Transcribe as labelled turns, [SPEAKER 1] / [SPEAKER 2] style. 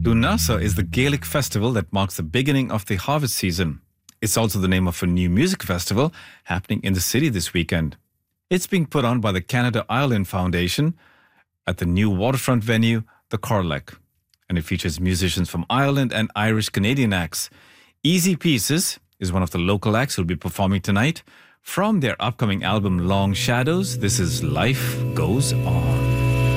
[SPEAKER 1] Lunasa is the Gaelic festival that marks the beginning of the harvest season. It's also the name of a new music festival happening in the city this weekend. It's being put on by the Canada Ireland Foundation at the new waterfront venue, the Corlack. And it features musicians from Ireland and Irish Canadian acts. Easy Pieces is one of the local acts who'll be performing tonight. From their upcoming album Long Shadows, this is Life Goes On.